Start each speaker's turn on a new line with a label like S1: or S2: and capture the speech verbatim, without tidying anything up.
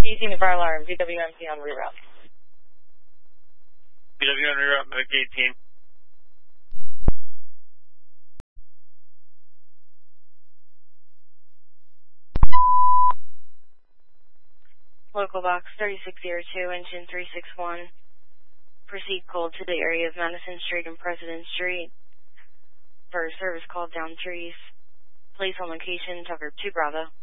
S1: Using the fire alarm, V W M P on reroute.
S2: V W on reroute, medic eighteen.
S1: Local box thirty-six oh two, engine three six one. Proceed cold to the area of Madison Street and President Street for a service call down trees. Police on location, Tucker two Bravo.